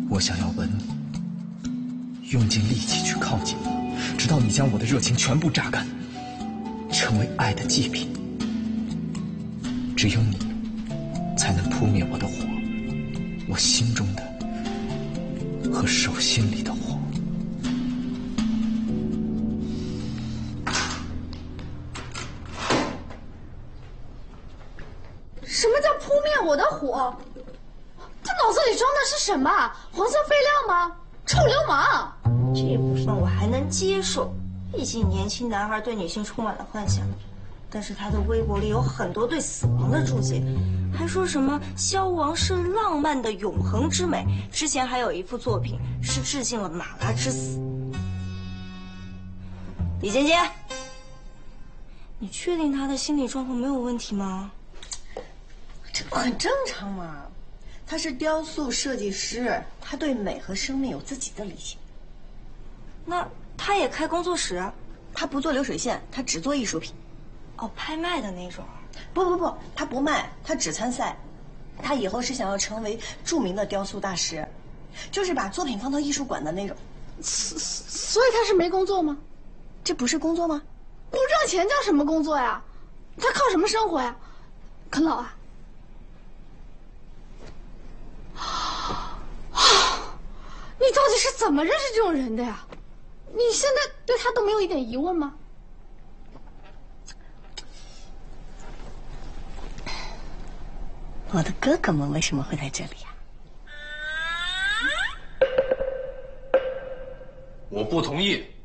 我想要吻你，用尽力气去靠近你，直到你将我的热情全部榨干，成为爱的祭品。只有你才能扑灭我的火，我心中的和手心里的火。 什么叫扑灭我的火？他脑子里装的是什么？黄色废料吗？臭流氓！ 这部分我还能接受，毕竟年轻男孩对女性充满了幻想。但是他的微博里有很多对死亡的注解，还说什么消亡是浪漫的永恒之美。之前还有一幅作品是致敬了马拉之死。李尖尖，你确定他的心理状况没有问题吗？ 这不很正常吗？他是雕塑设计师，他对美和生命有自己的理解。 那他也开工作室？ 他不做流水线，他只做艺术品。 哦，拍卖的那种？ 不，他不卖，他只参赛。他以后是想要成为著名的雕塑大师，就是把作品放到艺术馆的那种。 所以他是没工作吗？ 这不是工作吗？ 不挣钱叫什么工作呀？他靠什么生活呀？啃老啊？你到底是怎么认识这种人的呀？你现在对他都没有一点疑问吗？ 我的哥哥们为什么会在这里呀？ 我不同意。